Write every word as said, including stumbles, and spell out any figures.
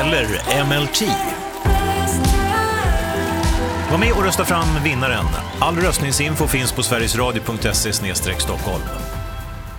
eller M L T. Var med och rösta fram vinnaren. All röstningsinfo finns på sverigesradio punkt se slash stockholm.